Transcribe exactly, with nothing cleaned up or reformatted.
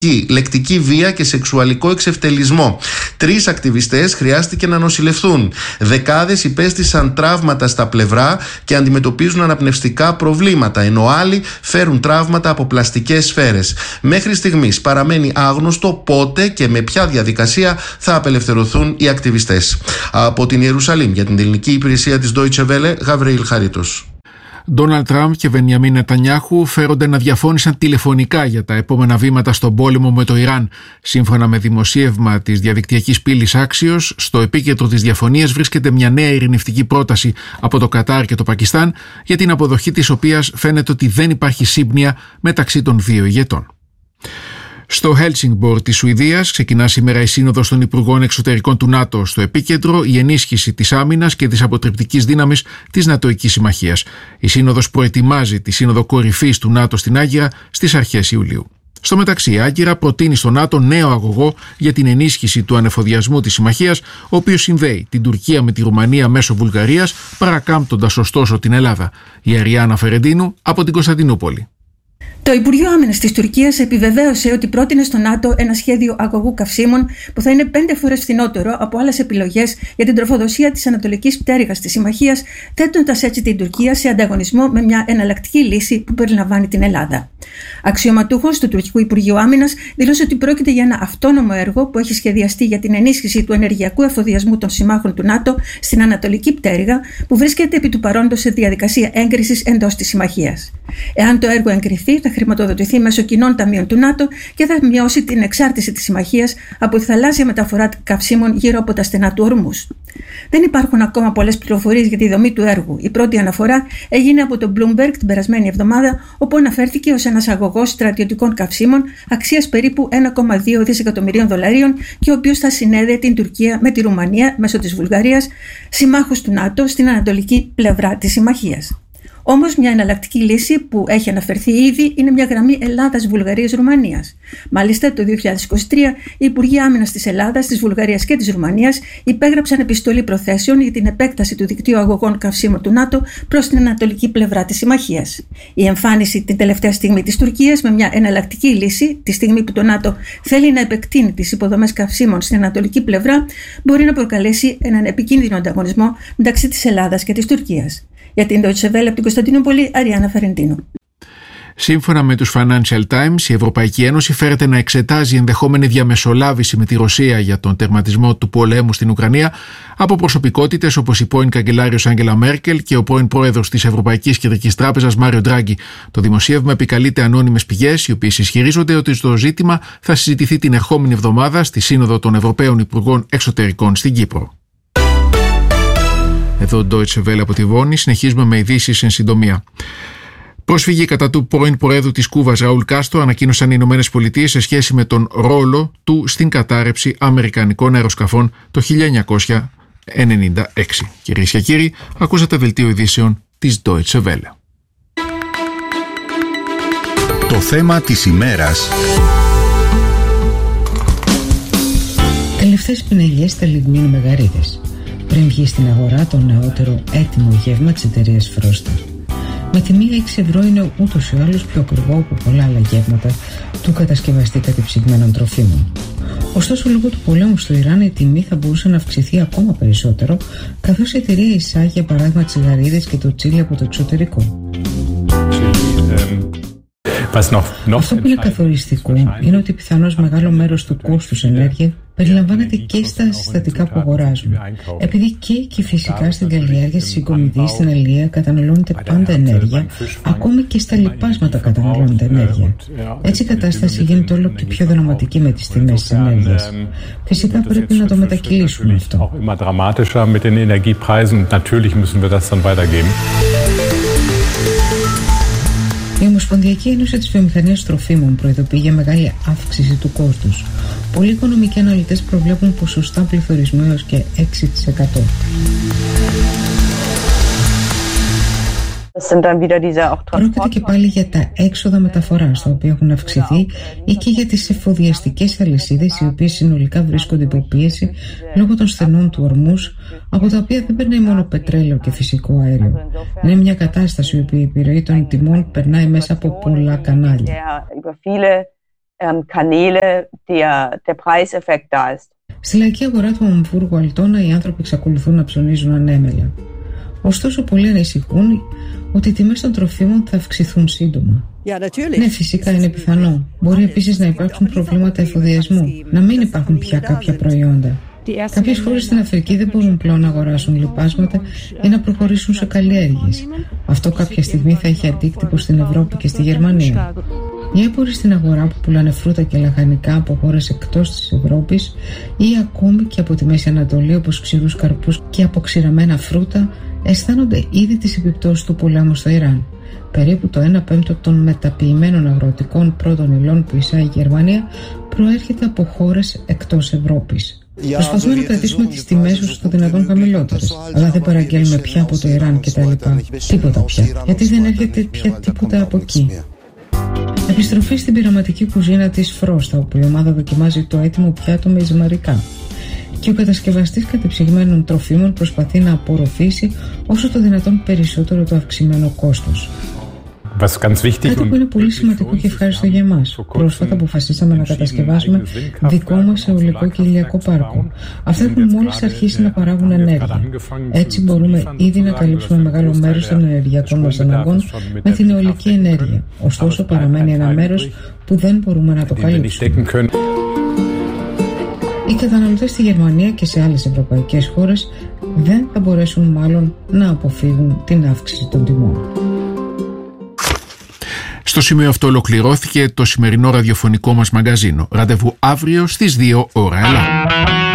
λεκτική βία και σεξουαλικό εξευτελισμό. Τρεις ακτιβιστές χρειάστηκε να νοσηλευθούν. Δεκάδες υπέστησαν τραύματα στα πλευρά και αντιμετωπίζουν αναπνευστικά προβλήματα, ενώ άλλοι φέρουν τραύματα από πλαστικές σφαίρες. Μέχρι στιγμής παραμένει άγνωστο πότε και με ποια διαδικασία θα απελευθερωθούν οι ακτιβιστές. Από την Ιερουσαλήμ για την ελληνική υπηρεσία της Deutsche Welle, Γαβριήλ Χαρίτος. Ντόναλντ Τραμπ και Μπενιαμίν Νετανιάχου φέρονται να διαφώνησαν τηλεφωνικά για τα επόμενα βήματα στον πόλεμο με το Ιράν. Σύμφωνα με δημοσίευμα της διαδικτυακής πύλης Axios, στο επίκεντρο της διαφωνίας βρίσκεται μια νέα ειρηνευτική πρόταση από το Κατάρ και το Πακιστάν, για την αποδοχή της οποίας φαίνεται ότι δεν υπάρχει σύμπνοια μεταξύ των δύο ηγετών. Στο Helsingborg της Σουηδίας ξεκινά σήμερα η Σύνοδος των Υπουργών Εξωτερικών του ΝΑΤΟ. Στο επίκεντρο η ενίσχυση της άμυνας και της αποτρεπτικής δύναμης της Νατοικής Συμμαχίας. Η Σύνοδος προετοιμάζει τη Σύνοδο Κορυφής του ΝΑΤΟ στην Άγκυρα στις αρχές Ιουλίου. Στο μεταξύ, η Άγκυρα προτείνει στο ΝΑΤΟ νέο αγωγό για την ενίσχυση του ανεφοδιασμού της συμμαχίας, ο οποίος συνδέει την Τουρκία με τη Ρουμανία μέσω Βουλγαρίας, παρακάμπτοντας ωστόσο την Ελλάδα. Η Αριάννα Φερεντίνου από την Κωνσταντινούπολη. Το Υπουργείο Άμυνας της Τουρκίας επιβεβαίωσε ότι πρότεινε στο ΝΑΤΟ ένα σχέδιο αγωγού καυσίμων που θα είναι πέντε φορές φθηνότερο από άλλες επιλογές για την τροφοδοσία της ανατολικής πτέρυγας της συμμαχίας, θέτοντας έτσι την Τουρκία σε ανταγωνισμό με μια εναλλακτική λύση που περιλαμβάνει την Ελλάδα. Αξιωματούχος του Τουρκικού Υπουργείου Άμυνας δήλωσε ότι πρόκειται για ένα αυτόνομο έργο που έχει σχεδιαστεί για την ενίσχυση του ενεργειακού εφοδιασμού των συμμάχων του ΝΑΤΟ στην ανατολική πτέρυγα, που βρίσκεται επί του παρόντος σε διαδικασία έγκρισης εντός της συμμαχίας. Εάν το έργο εγκριθεί, θα χρηματοδοτηθεί μέσω κοινών ταμείων του ΝΑΤΟ και θα μειώσει την εξάρτηση της συμμαχίας από τη θαλάσσια μεταφορά καυσίμων γύρω από τα στενά του Ορμούζ. Δεν υπάρχουν ακόμα πολλές πληροφορίες για τη δομή του έργου. Η πρώτη αναφορά έγινε από το Bloomberg την περασμένη εβδομάδα, όπου αναφέρθηκε ως ένας αγωγός στρατιωτικών καυσίμων αξίας περίπου ένα κόμμα δύο δισεκατομμυρίων δολαρίων και ο οποίος θα συνέδεε την Τουρκία με τη Ρουμανία μέσω της Βουλγαρίας, συμμάχους του ΝΑΤΟ στην ανατολική πλευρά της συμμαχίας. Όμως, μια εναλλακτική λύση που έχει αναφερθεί ήδη είναι μια γραμμή Ελλάδας-Βουλγαρίας-Ρουμανίας. Μάλιστα, το δύο χιλιάδες είκοσι τρία οι Υπουργοί Άμυνας της Ελλάδας, της Βουλγαρίας και της Ρουμανίας υπέγραψαν επιστολή προθέσεων για την επέκταση του δικτύου αγωγών καυσίμων του ΝΑΤΟ προς την ανατολική πλευρά της συμμαχίας. Η εμφάνιση την τελευταία στιγμή της Τουρκίας με μια εναλλακτική λύση, τη στιγμή που το ΝΑΤΟ θέλει να επεκτείνει τις υποδομές καυσίμων στην ανατολική πλευρά, μπορεί να προκαλέσει έναν επικίνδυνο ανταγωνισμό μεταξύ της Ελλάδας και της Τουρκίας. Για την Deutsche Welle από την Κωνσταντινούπολη, Αριάννα Φερεντίνου. Σύμφωνα με τους Financial Times, η Ευρωπαϊκή Ένωση φέρεται να εξετάζει ενδεχόμενη διαμεσολάβηση με τη Ρωσία για τον τερματισμό του πολέμου στην Ουκρανία από προσωπικότητες όπως η πρώην καγκελάριος Άγγελα Μέρκελ και ο πρώην πρόεδρος της Ευρωπαϊκής Κεντρικής Τράπεζας Μάριο Ντράγκη. Το δημοσίευμα επικαλείται ανώνυμες πηγές, οι οποίες ισχυρίζονται ότι το ζήτημα θα συζητηθεί την ερχόμενη εβδομάδα στη Σύνοδο των Ευρωπαίων Υπουργών Εξωτερικών στην Κύπρο. Εδώ Deutsche Welle από τη Βόνη, συνεχίζουμε με ειδήσεις εν συντομία. Πρόσφυγοι κατά του πρώην Προέδρου της Κούβας Ραούλ Κάστρο ανακοίνωσαν οι Ηνωμένες Πολιτείες σε σχέση με τον ρόλο του στην κατάρρευση αμερικανικών αεροσκαφών το χίλια εννιακόσια ενενήντα έξι. Κυρίες και κύριοι, ακούσατε δελτίο ειδήσεων της Deutsche Welle. Το θέμα της ημέρας. Τελευταίες πινελιές στα λιγμίνι Μεγαρίδες. Πριν βγει στην αγορά το νεότερο έτοιμο γεύμα της εταιρείας Froster. Με τιμή έξι ευρώ είναι ούτως ή άλλως πιο ακριβό από πολλά άλλα γεύματα του κατασκευαστή κατεψυγμένων τροφίμων. Ωστόσο, λόγω του πολέμου στο Ιράν, η τιμή θα μπορούσε να αυξηθεί ακόμα περισσότερο, καθώς η εταιρεία εισάγει για παράδειγμα τσιγαρίδες και το τσίλι από το εξωτερικό. Αυτό που είναι καθοριστικό είναι ότι πιθανώς μεγάλο μέρος του κόστους ενέργεια περιλαμβάνεται και στα συστατικά που αγοράζουμε. Επειδή και εκεί φυσικά στην καλλιέργεια, στη συγκομιδή, στην αλεία καταναλώνεται πάντα ενέργεια, ακόμη και στα λιπάσματα καταναλώνεται ενέργεια. Έτσι η κατάσταση γίνεται όλο και πιο δραματική με τις τιμές της ενέργειας. Φυσικά πρέπει να το μετακυλήσουμε αυτό. Η Ομοσπονδιακή Ένωση της Βιομηχανίας Τροφίμων προειδοποιεί για μεγάλη αύξηση του κόστους. Πολλοί οικονομικοί αναλυτές προβλέπουν ποσοστά πληθωρισμού έως και έξι τοις εκατό. Πρόκειται και πάλι για τα έξοδα μεταφοράς, τα οποία έχουν αυξηθεί, ή και για τις εφοδιαστικές αλυσίδες, οι οποίες συνολικά βρίσκονται υπό πίεση λόγω των στενών του Ορμούζ, από τα οποία δεν περνάει μόνο πετρέλαιο και φυσικό αέριο. Είναι μια κατάσταση όπου η επιρροή των τιμών περνάει μέσα από πολλά κανάλια. Kanäle der, der Preiseffekt da ist. Στη λαϊκή αγορά του Αμβούργου Αλτώνα οι άνθρωποι εξακολουθούν να ψωνίζουν ανέμελα. Ωστόσο, πολλοί ανησυχούν ότι οι τιμές των τροφίμων θα αυξηθούν σύντομα. Ναι, φυσικά είναι πιθανό. Μπορεί επίσης να υπάρξουν προβλήματα εφοδιασμού, να μην υπάρχουν πια κάποια προϊόντα. Κάποιες χώρες στην Αφρική δεν μπορούν πλέον να αγοράσουν λιπάσματα ή να προχωρήσουν σε καλλιέργειες. Αυτό κάποια στιγμή θα έχει αντίκτυπο στην Ευρώπη και στη Γερμανία. Οι έμποροι στην αγορά που πουλάνε φρούτα και λαχανικά από χώρες εκτός της Ευρώπης ή ακόμη και από τη Μέση Ανατολή, όπως ξηρούς καρπούς και αποξηραμένα φρούτα, αισθάνονται ήδη τις επιπτώσεις του πολέμου στο Ιράν. Περίπου το ένα πέμπτο των μεταποιημένων αγροτικών πρώτων υλών που εισάγει η Γερμανία προέρχεται από χώρες εκτός Ευρώπης. Προσπαθούμε να κρατήσουμε τις τιμές όσο το δυνατόν χαμηλότερες, αλλά δεν παραγγέλνουμε πια από το Ιράν κτλ. Τίποτα πια, γιατί δεν έρχεται πια τίποτα από εκεί. Επιστροφή στην πειραματική κουζίνα της Φρόστα, όπου η ομάδα δοκιμάζει το έτοιμο πιάτο με ζυμαρικά. Και ο κατασκευαστής κατεψυγμένων τροφίμων προσπαθεί να απορροφήσει όσο το δυνατόν περισσότερο το αυξημένο κόστος. Κάτι που είναι πολύ σημαντικό και ευχάριστο για εμάς. Πρόσφατα αποφασίσαμε να κατασκευάσουμε δικό μας αιωλικό και ηλιακό πάρκο. Αυτά έχουν μόλις αρχίσει να παράγουν ενέργεια. Έτσι μπορούμε ήδη να καλύψουμε μεγάλο μέρος των ενεργειακών μας αναγκών με την αιωλική ενέργεια. Ωστόσο παραμένει ένα μέρος που δεν μπορούμε να το καλύψουμε. Οι καταναλωτές στη Γερμανία και σε άλλες ευρωπαϊκές χώρες δεν θα μπορέσουν μάλλον να αποφύγουν την αύξηση των τιμών. Στο σημείο αυτό ολοκληρώθηκε το σημερινό ραδιοφωνικό μας μαγκαζίνο. Ραντεβού αύριο στις δύο ώρα. Ελά.